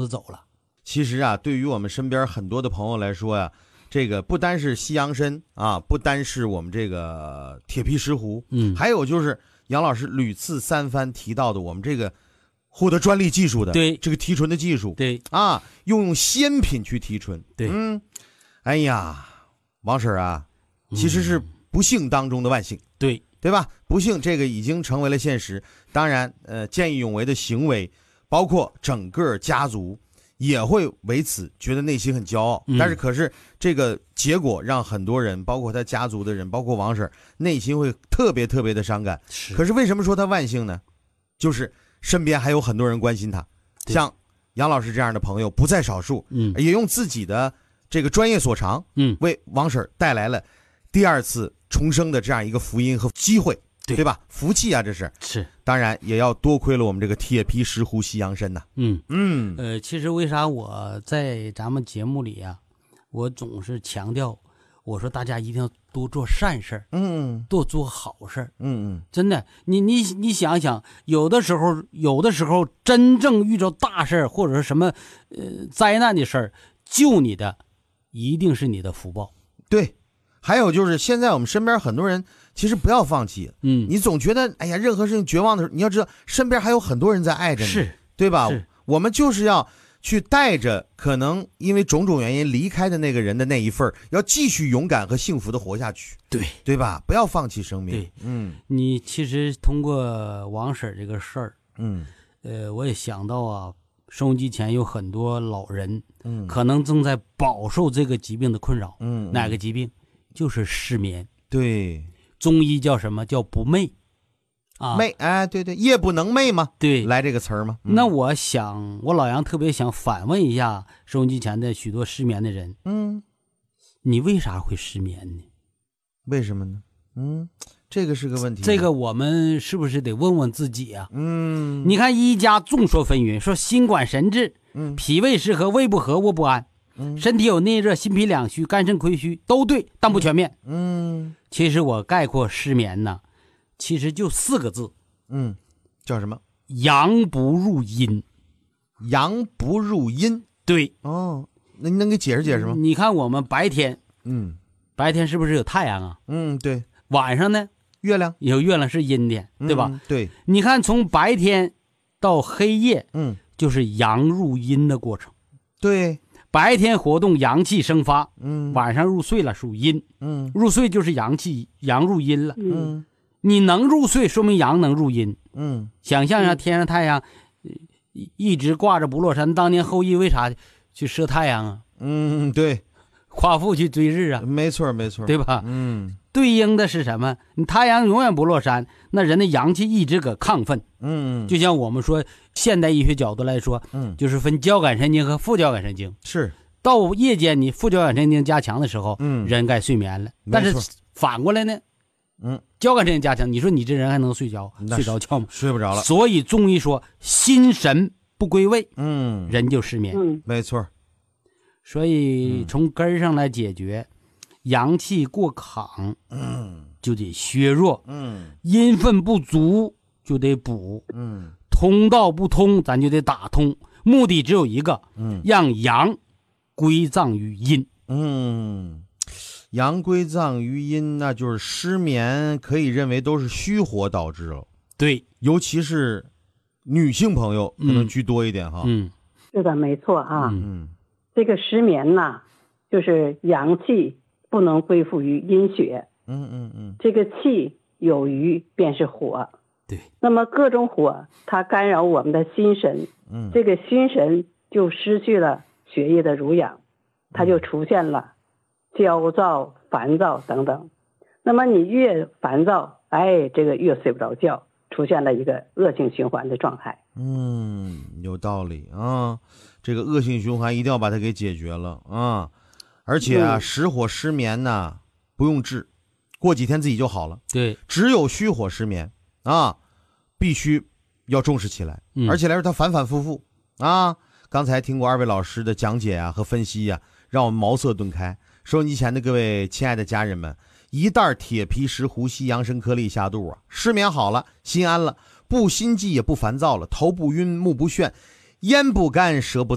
走了。 其实啊，对于我们身边很多的朋友来说呀，这个不单是西洋参啊，不单是我们这个铁皮石斛，还有就是杨老师屡次三番提到的我们这个获得专利技术的对这个提纯的技术， 对啊，用鲜品去提纯， 对， 哎呀，王婶啊，其实是不幸当中的万幸，对吧？不幸这个已经成为了现实。当然，见义勇为的行为，包括整个家族也会为此觉得内心很骄傲。但是，可是这个结果让很多人，包括他家族的人，包括王婶，内心会特别特别的伤感。可是为什么说他万幸呢？就是身边还有很多人关心他，像杨老师这样的朋友不在少数，也用自己的这个专业所长，为王婶带来了第二次重生的这样一个福音和机会，对吧？福气啊，这是。当然也要多亏了我们这个铁皮石斛西洋参呐。 其实为啥我在咱们节目里啊，我总是强调，我说大家一定要多做善事儿，多做好事儿，真的，你想想，有的时候真正遇到大事儿或者是什么灾难的事儿，救你的一定是你的福报。 对，还有就是现在我们身边很多人其实不要放弃，你总觉得哎呀任何事情绝望的时候，你要知道身边还有很多人在爱着你，对吧？我们就是要去带着可能因为种种原因离开的那个人的那一份，要继续勇敢和幸福的活下去，对吧？不要放弃生命。 你其实通过王婶这个事儿，我也想到啊，收音机前有很多老人，可能正在饱受这个疾病的困扰。哪个疾病？就是失眠。 对， 中医叫什么？叫不寐啊， 寐，哎，对，夜不能寐嘛， 对， 来这个词儿嘛。 那我老杨特别想反问一下收音机前的许多失眠的人，你为啥会失眠呢？ 为什么呢？这个是个问题。 这个我们是不是得问问自己啊？你看医家众说纷纭，说心管神志，脾胃失和，胃不和，卧不安，身体有内热，心脾两虚，肝肾亏虚，都对，但不全面。其实我概括失眠呢，其实就4个字， 叫什么？ 阳不入阴。 阳不入阴， 对。 那你能给解释解释吗？ 你看我们白天，白天是不是有太阳啊？ 对。 晚上呢？ 月亮， 有月亮是阴天，对吧？ 对。 你看从白天到黑夜，就是阳入阴的过程。 对。 白天活动阳气生发，晚上入睡了属阴，入睡就是阳入阴了，你能入睡说明阳能入阴，想象一下天上太阳一直挂着不落山，当年后羿为啥去射太阳啊？ 对， 夸父去追日啊， 没错，对吧？对应的是什么？你太阳永远不落山，那人的阳气一直搁亢奋。就像我们说现代医学角度来说，就是分交感神经和副交感神经。 是， 到夜间你副交感神经加强的时候，人该睡眠了。但是反过来呢，交感神经加强，你说你这人还能睡着觉吗？ 睡不着了。 所以中医说心神不归位，人就失眠。 没错。 所以从根上来解决，阳气过亢，就得削弱，阴分不足就得补，通道不通咱就得打通，目的只有一个，让阳归葬于阴。 阳归葬于阴，那就是失眠可以认为都是虚火导致了。 对， 尤其是女性朋友可能居多一点哈。 是的，没错啊。这个失眠呢，就是阳气不能归附于阴血。这个气有余便是火。 对。 那么各种火它干扰我们的心神，这个心神就失去了血液的濡养，它就出现了焦躁、烦躁等等。那么你越烦躁，这个越睡不着觉，出现了一个恶性循环的状态。 有道理啊，这个恶性循环一定要把它给解决了啊！而且啊，实火失眠呢不用治，过几天自己就好了。 对， 只有虚火失眠啊，必须要重视起来，而且来说它反反复复啊。刚才听过2位老师的讲解啊和分析啊，让我们茅塞顿开。收音机前的各位亲爱的家人们，一袋铁皮石斛西洋参颗粒下肚啊，失眠好了，心安了，不心悸也不烦躁了，头不晕，目不眩，咽不干，舌不